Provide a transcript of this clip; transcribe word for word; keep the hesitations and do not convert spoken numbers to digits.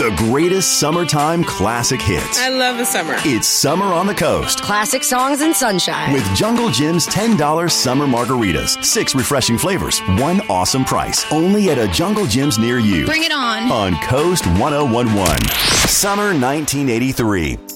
The greatest summertime classic hits. I love the summer. It's Summer on the Coast. Classic songs and sunshine. With Jungle Jim's ten dollars summer margaritas. Six refreshing flavors. One awesome price. Only at a Jungle Jim's near you. Bring it on. On Coast ten eleven. Summer nineteen eighty-three.